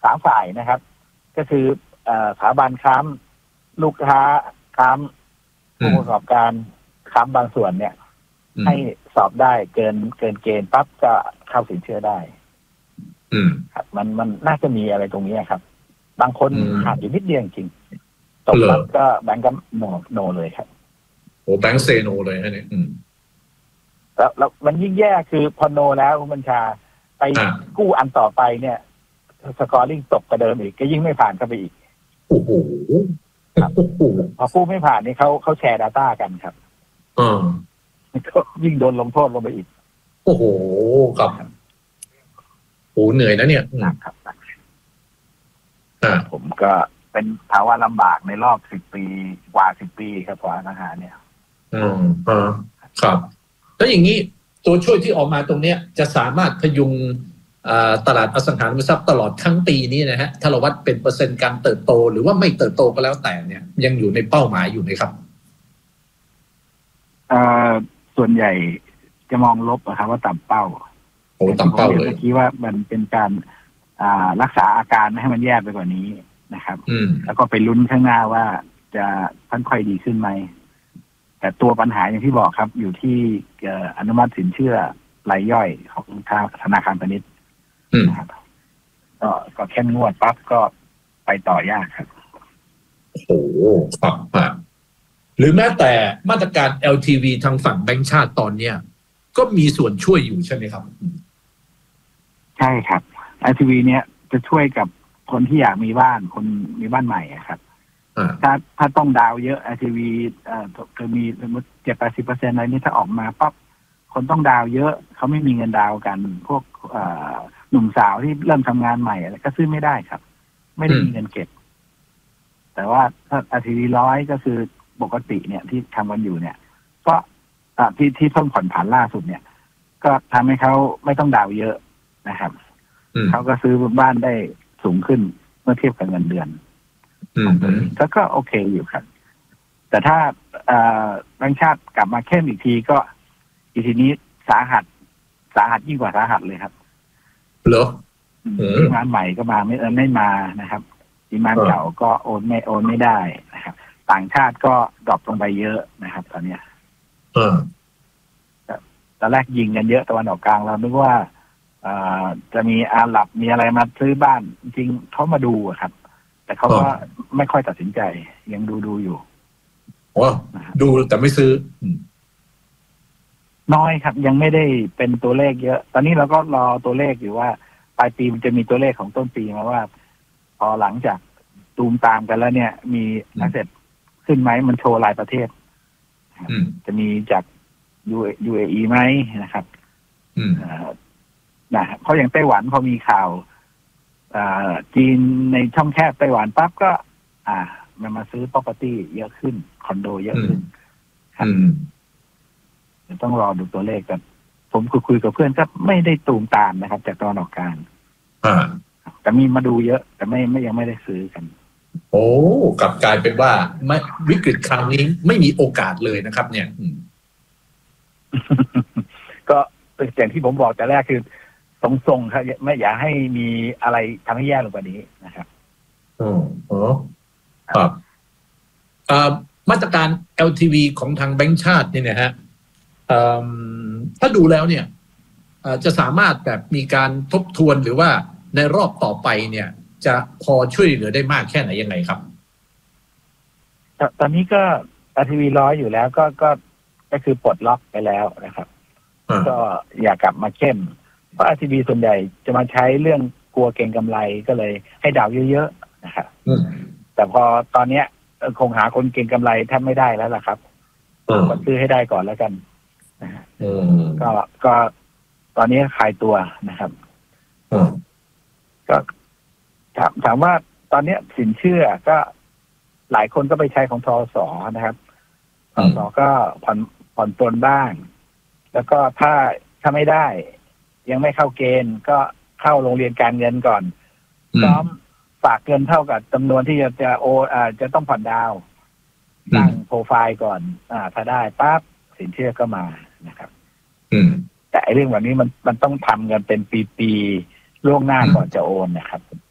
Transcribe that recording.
ฝ่ายนะครับก็คือสถาบันค้ำลูกค้าค้ำผู้ประกอบการค้ำบางส่วนเนี่ยให้สอบได้เกินเกณฑ์ปั๊บก็เข้าสินเชื่อได้ครับมันน่าจะมีอะไรตรงนี้ครับบางคนขาดอยู่นิดเดียวจริงตกปั๊บก็แบงก์ก็โนเลยครับโอ้แบงก์เซโนเลยฮะเนี่ยแล้วมันยิ่งแย่คือพอโนแล้วคุณบัญชาไปกู้อันต่อไปเนี่ยสกอร์ลิ่งตกกว่าเดิมอีกก็ยิ่งไม่ผ่านเข้าไปอีกโอ้โหพอกู้ไม่ผ่านนี่เขาแชร์ data กันครับก็ยิ่งโดนลงโทษลงไปอีกโอ้โหครับโอ้เหนื่อยนะเนี่ยครับผมก็เป็นภาวะลำบากในรอบ10 ปีกว่า10 ปีครับกว่าอาหารเนี่ยครับแล้วอย่างนี้ตัวช่วยที่ออกมาตรงเนี้ยจะสามารถพยุงตลาดอสังหาริมทรัพย์ตลอดทั้งปีนี้นะฮะถ้าเราวัดเป็นเปอร์เซ็นต์การเติบโตหรือว่าไม่เติบโตก็แล้วแต่เนี่ยยังอยู่ในเป้าหมายอยู่ไหมครับส่วนใหญ่จะมองลบนะครับว่าต่ำเป้าโอ้ต่ำเป้าเลยคิดว่ามันเป็นการรักษาอาการไม่ให้มันแย่ไปกว่านี้นะครับแล้วก็ไปลุ้นข้างหน้าว่าจะค่อยๆดีขึ้นไหมแต่ตัวปัญหาอย่างที่บอกครับอยู่ที่อนุมัติสินเชื่อรายย่อยของธนาคารพาณิชย์นะครับก็เข้มงวดปั๊บก็ไปต่อยากครับโอ้โหครับหรือแม้แต่มาตรการ LTV ทางฝั่งแบงก์ชาติตอนเนี้ยก็มีส่วนช่วยอยู่ใช่ไหมครับใช่ครับ LTV เนี้ยจะช่วยกับคนที่อยากมีบ้านคนมีบ้านใหม่ครับถ้าต้องดาวเยอะ LTV คือมีสมมติ 70-80% อะไรนี่ถ้าออกมาปั๊บคนต้องดาวเยอะเขาไม่มีเงินดาวกันพวกหนุ่มสาวที่เริ่มทำงานใหม่อะไรก็ซื้อไม่ได้ครับไม่ได้มีเงินเก็บแต่ว่าถ้า LTV 100ก็คือปกติเนี่ยที่ทำกันอยู่เนี่ยก็ที่เพิ่มผ่อนผันล่าสุดเนี่ยก็ทำให้เขาไม่ต้องดาวเยอะนะครับเขาก็ซื้อบ้านได้สูงขึ้นเมื่อเทียบกับเงินเดือนก็โอเคอยู่ครับแต่ถ้าแบงก์ชาติกลับมาเข้มอีกทีก็อีทีนี้สาหัสยิ่งกว่าสาหัสเลยครับเหรอดีมานใหม่ก็มาไม่มานะครับดีมานเก่าก็โอนไม่ได้นะครับต่างชาติก็ดรอปลงไปเยอะนะครับตอนนี้ตอนแรกยิงกันเยอะตะวันออกกลางเราคิดว่าจะมีอาหรับมีอะไรมาซื้อบ้านจริงเขามาดูครับแต่เขาก็ไม่ค่อยตัดสินใจยังดูอยู่ดูแต่ไม่ซื้อน้อยครับยังไม่ได้เป็นตัวเลขเยอะตอนนี้เราก็รอตัวเลขอยู่ว่าปลายปีมันจะมีตัวเลขของต้นปีมาว่าพอหลังจากตูมตามกันแล้วเนี่ยมีนักเสร็จขึ้นไหมมันโชว์รายประเทศจะมีจาก UAE ไหมนะครับเพราะอย่างไต้หวันพอมีข่าวจีนในช่องแคบไต้หวันปั๊บก็มันมาซื้อ property เยอะขึ้นคอนโดเยอะขึ้นต้องรอดูตัวเลขกันผมคุยกับเพื่อนก็ไม่ได้ตูมตามนะครับจากตอนออกกลางแต่มีมาดูเยอะแต่ไม่ยังไม่ได้ซื้อกันโอ้กลับกลายเป็นว่าวิกฤตครั้งนี้ไม่มีโอกาสเลยนะครับเนี่ยก็อย่างที่ผมบอกแต่แรกคือทรงๆครับไม่อยากให้มีอะไรทำให้แย่ลงกว่านี้นะครับครับมาตรการ LTV ของทางแบงก์ชาติเนี่ยนะฮะถ้าดูแล้วเนี่ยจะสามารถแบบมีการทบทวนหรือว่าในรอบต่อไปเนี่ยจะพอช่วยเหลือได้มากแค่ไหนยังไงครับตอนนี้ก็ LTV 100อยู่แล้วก็คือปลดล็อกไปแล้วนะครับก็อยากกลับมาเข้มเพราะ LTV ส่วนใหญ่จะมาใช้เรื่องกลัวเก็งกำไรก็เลยให้ดาวเยอะๆนะครับแต่พอตอนเนี้ยคงหาคนเก็งกำไรแทบไม่ได้แล้วล่ะครับก็ซื้อให้ได้ก่อนแล้วกันก็ตอนนี้ขายตัวนะครับก็ถามว่าตอนนี้สินเชื่อก็หลายคนก็ไปใช้ของทส.นะครับทส.ก็ผ่อนปลนบ้างแล้วก็ถ้าไม่ได้ยังไม่เข้าเกณฑ์ก็เข้าโรงเรียนการเงินก่อนพร้อมฝากเงินเท่ากับจำนวนที่จะต้องผ่อนดาวตั้งโปรไฟล์ก่อนถ้าได้ปั๊บสินเชื่อก็มานะครับแต่เรื่องแบบนี้มันต้องทำเงินเป็นปีๆล่วงหน้าก่อนจะโอนนะครับ